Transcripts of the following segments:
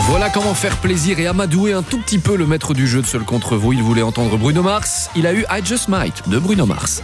Voilà comment faire plaisir et amadouer un tout petit peu le maître du jeu de Seul contre vous. Il voulait entendre Bruno Mars. Il a eu I Just Might de Bruno Mars.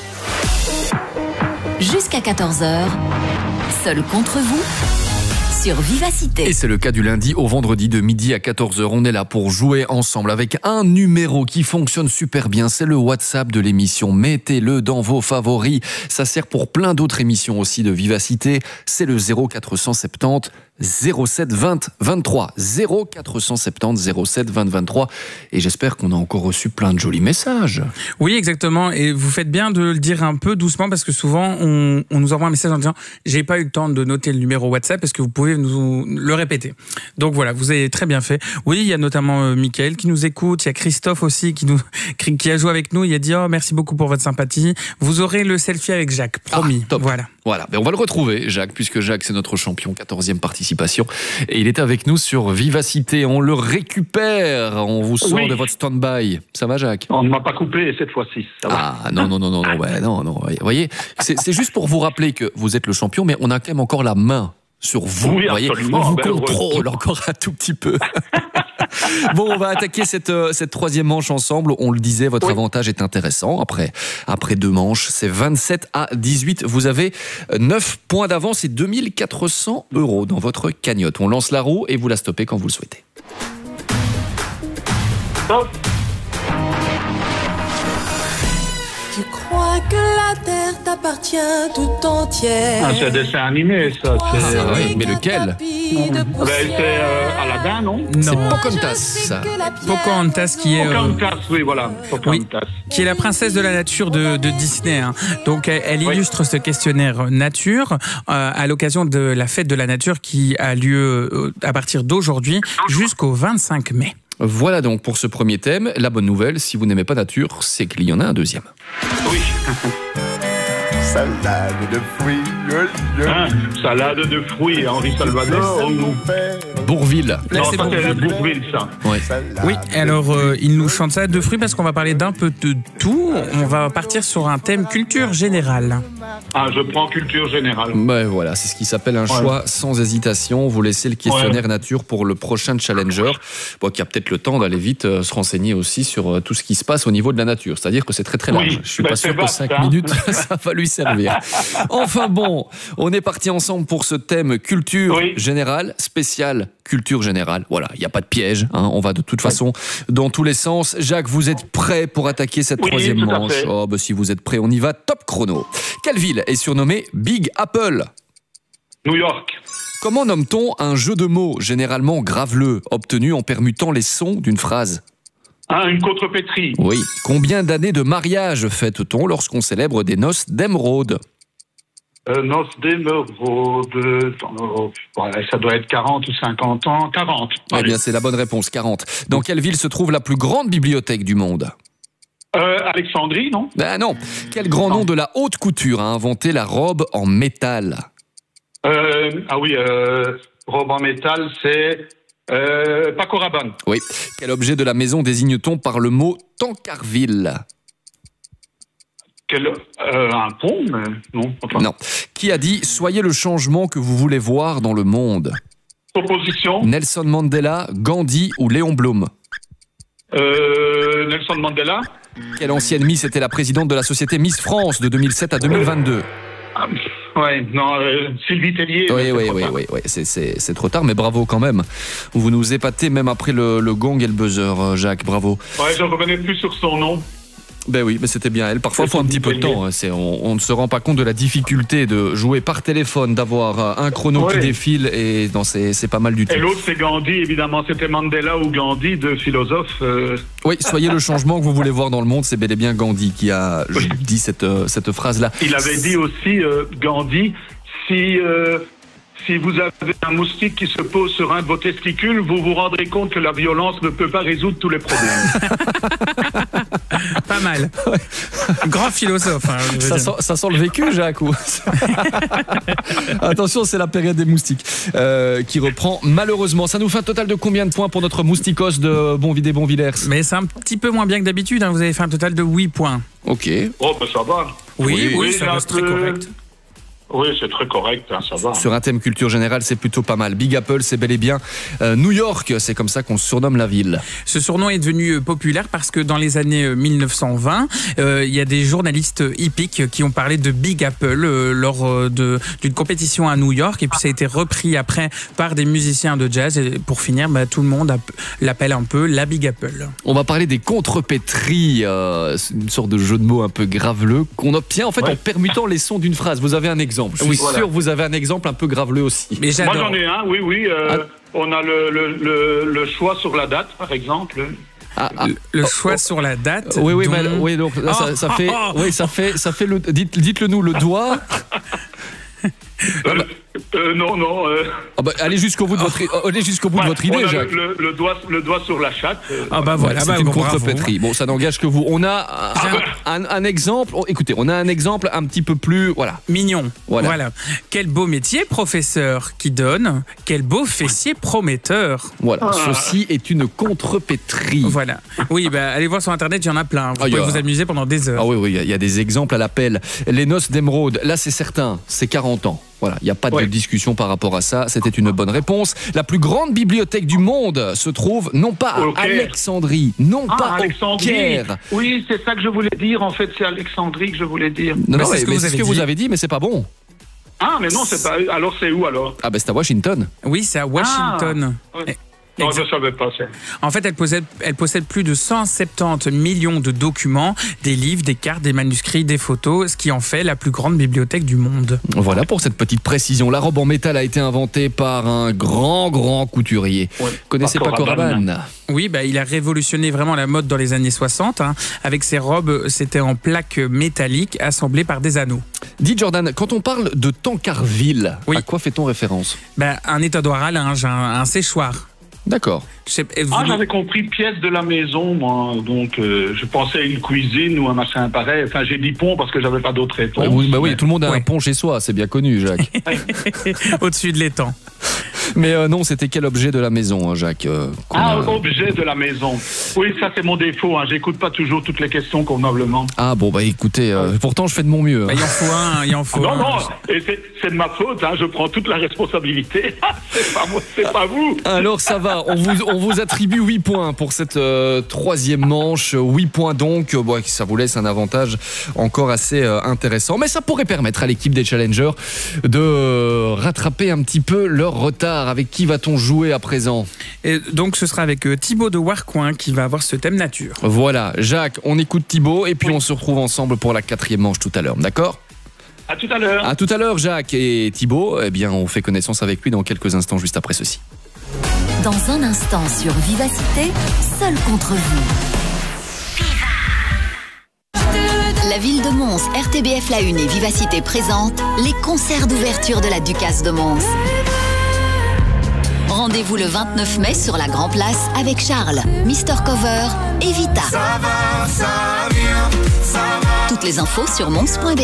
Jusqu'à 14h, Seul contre vous sur Vivacité. Et c'est le cas du lundi au vendredi de midi à 14h. On est là pour jouer ensemble avec un numéro qui fonctionne super bien. C'est le WhatsApp de l'émission. Mettez-le dans vos favoris. Ça sert pour plein d'autres émissions aussi de Vivacité. C'est le 0470 07 20 23. 0470 07 20 23. Et j'espère qu'on a encore reçu plein de jolis messages. Oui, exactement. Et vous faites bien de le dire un peu doucement parce que souvent, on nous envoie un message en disant « J'ai pas eu le temps de noter le numéro WhatsApp. Est-ce que vous pouvez nous le répéter ?» Donc voilà, vous avez très bien fait. Oui, il y a notamment Mickaël qui nous écoute. Il y a Christophe aussi qui a joué avec nous. Il a dit « Oh, merci beaucoup pour votre sympathie. Vous aurez le selfie avec Jacques, promis. » Top. Voilà, ben on va le retrouver, Jacques, puisque Jacques, c'est notre champion, 14e participation. Et il est avec nous sur Vivacité. On le récupère. On vous sort de votre stand-by. Ça va, Jacques? On ne m'a pas coupé cette fois-ci. Ça va. Ah, non. Ouais, non. Vous voyez, c'est juste pour vous rappeler que vous êtes le champion, mais on a quand même encore la main sur vous. Oui, voyez, absolument. on vous contrôle encore un tout petit peu. Bon, on va attaquer cette troisième manche ensemble. On le disait, votre avantage est intéressant. Après deux manches, c'est 27 à 18. Vous avez 9 points d'avance et 2400 € dans votre cagnotte. On lance la roue et vous la stoppez quand vous le souhaitez. Stop. Tu crois que la terre t'appartient tout entière. C'est un dessin animé, ça. Oui, mais lequel? C'est Aladdin, non? Non. C'est Pocahontas, ça. Pocahontas qui est... Pocahontas, oui, voilà. Pocahontas. Qui est la princesse de la nature de Disney. Hein. Donc, elle illustre ce questionnaire nature à l'occasion de la fête de la nature qui a lieu à partir d'aujourd'hui jusqu'au 25 mai. Voilà donc pour ce premier thème. La bonne nouvelle, si vous n'aimez pas nature, c'est qu'il y en a un deuxième. Oui. Salade de fruits. Salade de fruits, Henri Salvador. Bourville. Non, ça c'est Bourville, ça. Ouais. Oui, alors il nous chante salade de fruits parce qu'on va parler d'un peu de tout. On va partir sur un thème culture générale. Ah, je prends culture générale. Ben voilà, c'est ce qui s'appelle un choix sans hésitation. Vous laissez le questionnaire nature pour le prochain challenger, qui a peut-être le temps d'aller vite se renseigner aussi sur tout ce qui se passe au niveau de la nature. C'est-à-dire que c'est très très large. Oui, je suis pas sûr que 5 minutes, ça va lui servir. Enfin bon, on est parti ensemble pour ce thème culture générale, spécial culture générale. Voilà, il n'y a pas de piège. Hein. On va de toute façon dans tous les sens. Jacques, vous êtes prêt pour attaquer cette troisième manche? Oh, si vous êtes prêt, on y va. Top chrono. Quelle ville est surnommée Big Apple? New York. Comment nomme-t-on un jeu de mots généralement graveleux obtenu en permutant les sons d'une phrase? Une contrepétrie. Oui. Combien d'années de mariage fête-t-on lorsqu'on célèbre des noces d'émeraude? Noces d'émeraude. Ça doit être 40 ou 50 ans. 40. Eh bien, c'est la bonne réponse, 40. Dans quelle ville se trouve la plus grande bibliothèque du monde? Alexandrie, non? Ben non. Quel grand nom de la haute couture a inventé la robe en métal? Robe en métal, c'est Paco Rabanne. Oui. Quel objet de la maison désigne-t-on par le mot Tancarville? Un pont, mais non. Non. Qui a dit « Soyez le changement que vous voulez voir dans le monde » Proposition. Nelson Mandela, Gandhi ou Léon Blum? Nelson Mandela. Quelle ancienne Miss était la présidente de la société Miss France de 2007 à 2022? Sylvie Tellier. Oui, c'est trop tard, mais bravo quand même. Vous nous épatez même après le gong et le buzzer, Jacques, bravo. Ouais, je ne reconnais plus sur son nom. Ben oui, mais c'était bien elle. Parfois, il faut un petit peu de temps. On ne se rend pas compte de la difficulté de jouer par téléphone, d'avoir un chrono qui défile, et non, c'est pas mal du tout. Et l'autre, c'est Gandhi, évidemment. C'était Mandela ou Gandhi, deux philosophes. Oui, soyez le changement que vous voulez voir dans le monde. C'est bel et bien Gandhi qui a dit cette phrase-là. Il avait dit aussi, Gandhi, si vous avez un moustique qui se pose sur un de vos testicules, vous vous rendrez compte que la violence ne peut pas résoudre tous les problèmes. Pas mal. Grand philosophe. Hein, ça sent le vécu, Jacques. Attention, c'est la période des moustiques qui reprend malheureusement. Ça nous fait un total de combien de points pour notre mousticos de Bonvidé-Bonvillers? Mais c'est un petit peu moins bien que d'habitude. Hein. Vous avez fait un total de 8 points. Ok. Oh, ben ça va. Oui, ça reste très correct. Oui, c'est très correct, hein, ça va. Sur un thème culture générale, c'est plutôt pas mal. Big Apple, c'est bel et bien New York, c'est comme ça qu'on surnomme la ville. Ce surnom est devenu populaire parce que dans les années 1920, il y a des journalistes hippiques qui ont parlé de Big Apple lors d'une compétition à New York, et puis ça a été repris après par des musiciens de jazz, et pour finir, tout le monde l'appelle un peu la Big Apple. On va parler des contrepétries, c'est une sorte de jeu de mots un peu graveleux qu'on obtient en fait en permutant les sons d'une phrase. Vous avez un exemple? Je suis sûr vous avez un exemple un peu graveleux aussi. Mais moi j'en ai un, oui. On a le choix sur la date, par exemple. Le choix sur la date. Oui, donc là, ça fait le. Dites-le nous, le doigt. Non. Allez jusqu'au bout de votre idée, Jacques. Le doigt sur la chatte. Voilà, c'est une contrepétrie. Bon, ça n'engage que vous. On a un exemple. Écoutez, on a un exemple un petit peu plus, mignon. Voilà. Quel beau métier, professeur, qui donne. Quel beau fessier prometteur. Voilà. Ceci est une contrepétrie. Voilà. Oui, allez voir sur Internet, il y en a plein. Vous pouvez vous amuser pendant des heures. Oui, il y a des exemples à l'appel. Les noces d'émeraude. Là, c'est certain. C'est 40 ans. Voilà, il n'y a pas de discussion par rapport à ça. C'était une bonne réponse. La plus grande bibliothèque du monde se trouve non pas à Alexandrie, non pas au Caire. Oui, c'est ça que je voulais dire. En fait, c'est Alexandrie que je voulais dire. Non, c'est ce que vous avez dit, mais c'est pas bon. Ah, mais non, c'est pas. Alors, c'est où alors? C'est à Washington. Oui, c'est à Washington. Non, je ne savais pas ça. En fait, elle possède plus de 170 millions de documents, des livres, des cartes, des manuscrits, des photos, ce qui en fait la plus grande bibliothèque du monde. Voilà pour cette petite précision. La robe en métal a été inventée par un grand couturier. Connaissez Paco Rabanne? Oui, il a révolutionné vraiment la mode dans les années 60. Avec ses robes, c'était en plaques métalliques assemblées par des anneaux. Dis Jordan, quand on parle de Tancarville, à quoi fait-on référence? Un étendoir à linge, un séchoir. D'accord. J'avais compris pièce de la maison, moi. Donc, je pensais à une cuisine ou un machin pareil. Enfin, j'ai dit pont parce que j'avais pas d'autre réponse. Oui, tout le monde a un pont chez soi, c'est bien connu, Jacques. Au-dessus de l'étang. Mais non, c'était quel objet de la maison, Jacques? Objet de la maison. Oui, ça c'est mon défaut. J'écoute pas toujours toutes les questions convenablement. Écoutez, pourtant je fais de mon mieux. Il en faut un. Non, et c'est de ma faute. Je prends toute la responsabilité. C'est pas moi, c'est pas vous. Alors ça va, on vous attribue 8 points pour cette troisième manche. 8 points donc, ça vous laisse un avantage encore assez intéressant. Mais ça pourrait permettre à l'équipe des Challengers de rattraper un petit peu leur retard. Avec qui va-t-on jouer à présent? Et donc ce sera avec Thibaut de Warcoing qui va avoir ce thème nature. Voilà, Jacques, on écoute Thibaut et puis on se retrouve ensemble pour la 4e manche tout à l'heure, d'accord? À tout à l'heure. À tout à l'heure, Jacques. Et Thibaut, on fait connaissance avec lui dans quelques instants, juste après ceci. Dans un instant sur Vivacité, seul contre vous. La ville de Mons, RTBF La Une et Vivacité présentent les concerts d'ouverture de la Ducasse de Mons. Rendez-vous le 29 mai sur la Grand Place avec Charles, Mister Cover et Vita. Ça va, ça vient, ça va. Toutes les infos sur mons.be.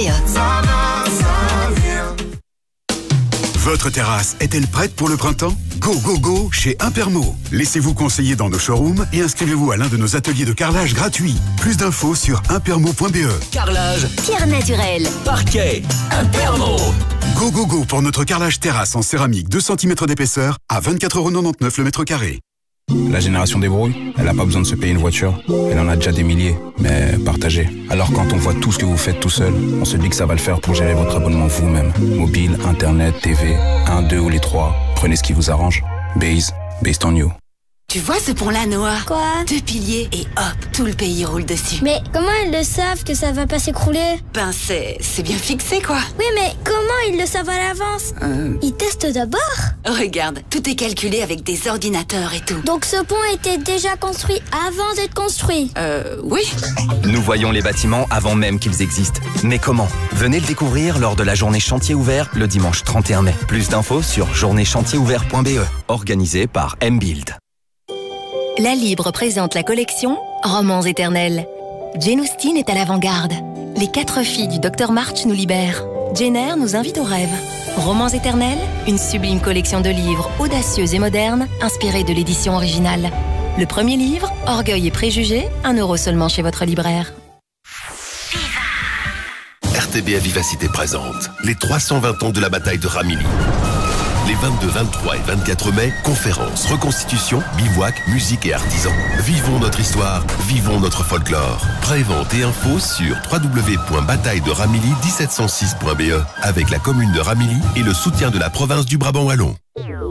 Votre terrasse est-elle prête pour le printemps? Go chez Impermo. Laissez-vous conseiller dans nos showrooms et inscrivez-vous à l'un de nos ateliers de carrelage gratuits. Plus d'infos sur impermo.be. Carrelage, pierre naturelle, parquet, Impermo. Go pour notre carrelage terrasse en céramique 2 cm d'épaisseur à 24,99€ le mètre carré. La génération débrouille, elle n'a pas besoin de se payer une voiture. Elle en a déjà des milliers, mais partagée. Alors quand on voit tout ce que vous faites tout seul, on se dit que ça va le faire pour gérer votre abonnement vous-même. Mobile, internet, TV, 1, 2 ou les 3. Prenez ce qui vous arrange. Based on you. Tu vois ce pont-là, Noah? Quoi? 2 piliers et hop, tout le pays roule dessus. Mais comment ils le savent que ça va pas s'écrouler? C'est bien fixé, quoi. Oui, mais comment ils le savent à l'avance? Ils testent d'abord? Regarde, tout est calculé avec des ordinateurs et tout. Donc ce pont était déjà construit avant d'être construit? Oui. Nous voyons les bâtiments avant même qu'ils existent. Mais comment? Venez le découvrir lors de la journée chantier ouvert le dimanche 31 mai. Plus d'infos sur journée-chantier-ouvert.be. Organisé par M-Build. La Libre présente la collection Romans éternels. Jane Austen est à l'avant-garde. Les 4 filles du Dr March nous libèrent. Jane Eyre nous invite au rêve. Romans éternels, une sublime collection de livres audacieux et modernes inspirés de l'édition originale. Le premier livre, Orgueil et préjugés, 1€ seulement chez votre libraire. RTBF Vivacité présente les 320 ans de la bataille de Ramilly. Les 22, 23 et 24 mai, conférences, reconstitutions, bivouac, musique et artisans. Vivons notre histoire, vivons notre folklore. Prévente et infos sur www.bataillederamilly1706.be avec la commune de Ramilly et le soutien de la province du Brabant Wallon.